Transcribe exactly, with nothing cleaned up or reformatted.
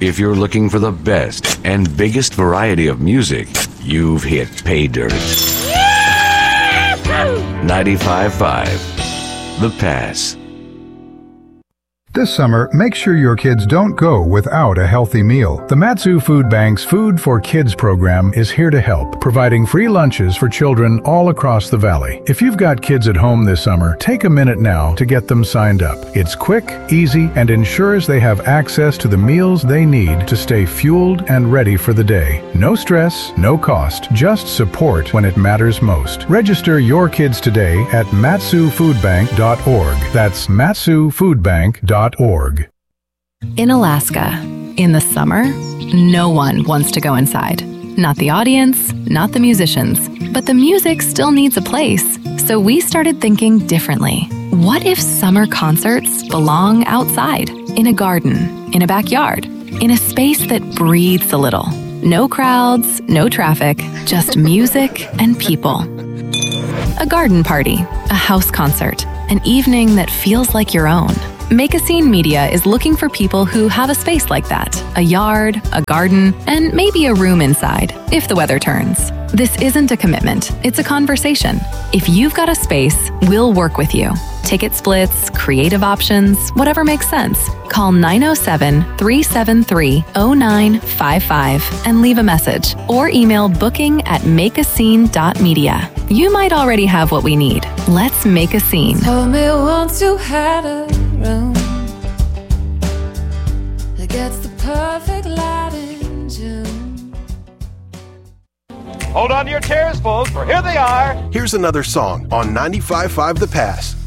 If you're looking for the best and biggest variety of music, you've hit pay dirt. ninety-five point five The Pass. This summer, make sure your kids don't go without a healthy meal. The Mat-Su Food Bank's Food for Kids program is here to help, providing free lunches for children all across the valley. If you've got kids at home this summer, take a minute now to get them signed up. It's quick, easy, and ensures they have access to the meals they need to stay fueled and ready for the day. No stress, no cost, just support when it matters most. Register your kids today at matsu food bank dot org. That's matsu food bank dot org. In Alaska, in the summer, no one wants to go inside. Not the audience, not the musicians, but the music still needs a place. So we started thinking differently. What if summer concerts belong outside, in a garden, in a backyard, in a space that breathes a little? No crowds, no traffic, just music and people. A garden party, a house concert, an evening that feels like your own. Make a Scene Media is looking for people who have a space like that, a yard, a garden, and maybe a room inside, if the weather turns. This isn't a commitment, it's a conversation. If you've got a space, we'll work with you. Ticket splits, creative options, whatever makes sense. Call nine oh seven, three seven three, oh nine five five and leave a message, or email booking at make a scene dot media. You might already have what we need. Let's make a scene. Tell me once you had a room that gets the perfect light in June. Hold on to your chairs, folks, for here they are. Here's another song on ninety-five point five The Pass.